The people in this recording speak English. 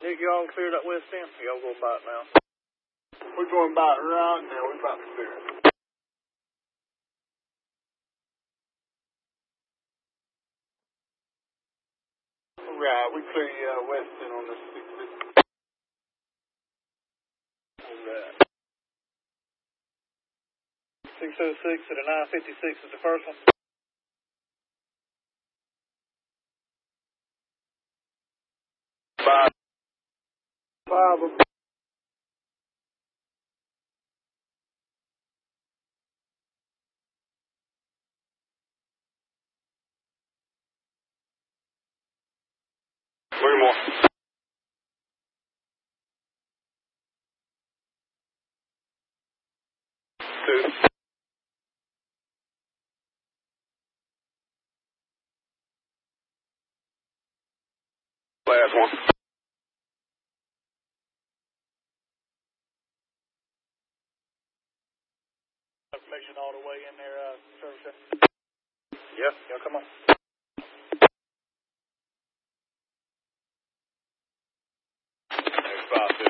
Dick, y'all cleared up west end? Y'all going by it now? We're going by it right now. We're about to clear it. Right, we clear you out west end on this 650. Alright. 606 at a 956 is the first one. 5 of them. Three more. 2. Last one. Information all the way in there, service. Yep, y'all come on.